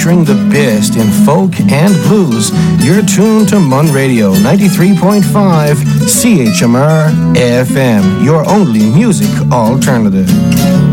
featuring the best in folk and blues. You're tuned to Mun Radio 93.5 CHMR FM, your only music alternative.